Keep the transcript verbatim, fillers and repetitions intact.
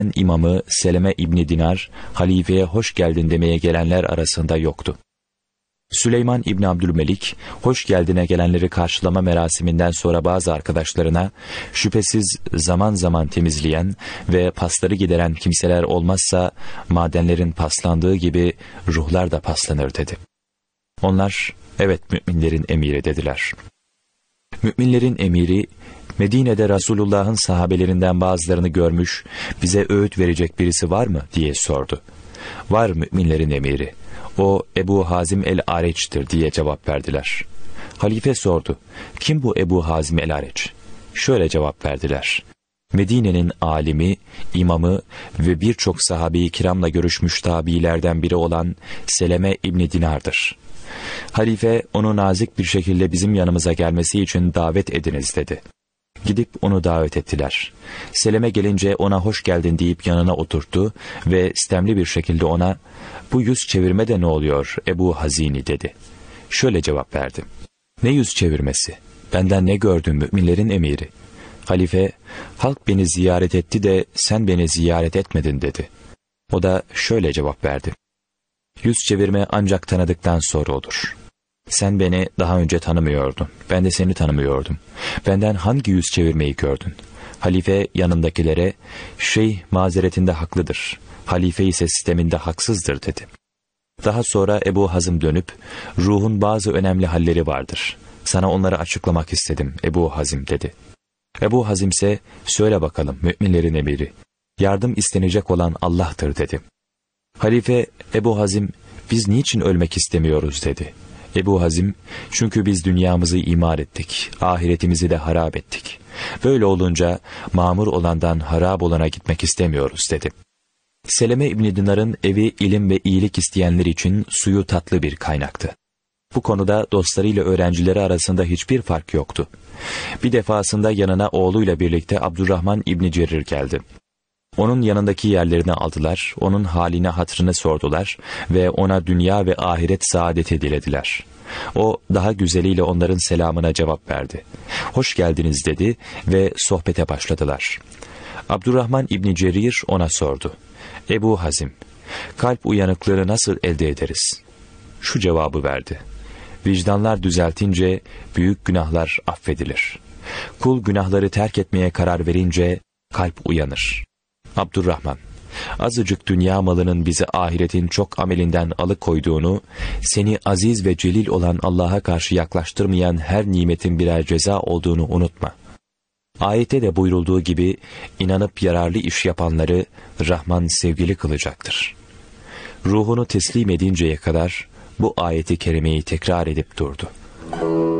imamı Seleme İbni Dinar, halifeye hoş geldin demeye gelenler arasında yoktu. Süleyman İbni Abdülmelik, hoş geldine gelenleri karşılama merasiminden sonra bazı arkadaşlarına, şüphesiz zaman zaman temizleyen ve pasları gideren kimseler olmazsa, madenlerin paslandığı gibi ruhlar da paslanır dedi. Onlar, evet müminlerin emiri dediler. Müminlerin emiri, Medine'de Resulullah'ın sahabelerinden bazılarını görmüş, bize öğüt verecek birisi var mı diye sordu. Var müminlerin emiri. O Ebu Hazim el-Areç'tir diye cevap verdiler. Halife sordu. Kim bu Ebu Hazim el-Areç? Şöyle cevap verdiler. Medine'nin alimi, imamı ve birçok sahabe-i kiramla görüşmüş tabiilerden biri olan Seleme İbni Dinar'dır. Halife onu nazik bir şekilde bizim yanımıza gelmesi için davet ediniz dedi. Gidip onu davet ettiler. Seleme gelince ona hoş geldin deyip yanına oturttu ve istemli bir şekilde ona, bu yüz çevirme de ne oluyor Ebu Hazini dedi. Şöyle cevap verdi. Ne yüz çevirmesi? Benden ne gördün müminlerin emiri? Halife, halk beni ziyaret etti de sen beni ziyaret etmedin dedi. O da şöyle cevap verdi. Yüz çevirme ancak tanıdıktan sonra olur. Sen beni daha önce tanımıyordun. Ben de seni tanımıyordum. Benden hangi yüz çevirmeyi gördün? Halife yanındakilere, şeyh mazeretinde haklıdır. Halife ise sisteminde haksızdır dedi. Daha sonra Ebu Hazım dönüp, ruhun bazı önemli halleri vardır. Sana onları açıklamak istedim Ebu Hazim dedi. Ebu Hazim ise, söyle bakalım müminlerin emiri. Yardım istenecek olan Allah'tır dedi. Halife Ebu Hazim, biz niçin ölmek istemiyoruz dedi. Ebu Hazim, çünkü biz dünyamızı imar ettik, ahiretimizi de harap ettik. Böyle olunca mamur olandan harap olana gitmek istemiyoruz dedi. Seleme İbni Dinar'ın evi ilim ve iyilik isteyenler için suyu tatlı bir kaynaktı. Bu konuda dostlarıyla öğrencileri arasında hiçbir fark yoktu. Bir defasında yanına oğluyla birlikte Abdurrahman İbni Cerir geldi. Onun yanındaki yerlerini aldılar, onun haline hatırını sordular ve ona dünya ve ahiret saadeti dilediler. O daha güzeliyle onların selamına cevap verdi. Hoş geldiniz dedi ve sohbete başladılar. Abdurrahman İbni Cerir ona sordu. Ebu Hazim, kalp uyanıklığını nasıl elde ederiz? Şu cevabı verdi. Vicdanlar düzeltince büyük günahlar affedilir. Kul günahları terk etmeye karar verince kalp uyanır. Abdurrahman, azıcık dünya malının bizi ahiretin çok amelinden alıkoyduğunu, seni aziz ve celil olan Allah'a karşı yaklaştırmayan her nimetin birer ceza olduğunu unutma. Ayette de buyurulduğu gibi, inanıp yararlı iş yapanları Rahman sevgili kılacaktır. Ruhunu teslim edinceye kadar bu ayeti kerimeyi tekrar edip durdu.